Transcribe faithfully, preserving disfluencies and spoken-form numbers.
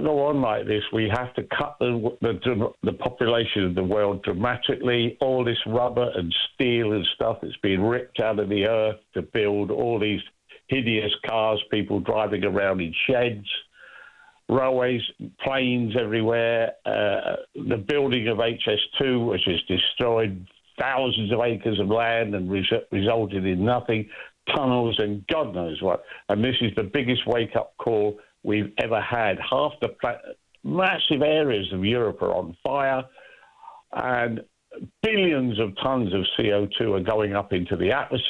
can't go on like this. We have to cut the, the the population of the world dramatically. All this rubber and steel and stuff that's being ripped out of the earth to build all these hideous cars, people driving around in sheds, railways, planes everywhere, uh, the building of H S two, which has destroyed thousands of acres of land and res- resulted in nothing, tunnels and God knows what. And this is the biggest wake-up call we've ever had. Half the pla- massive areas of Europe are on fire, and billions of tons of C O two are going up into the atmosphere.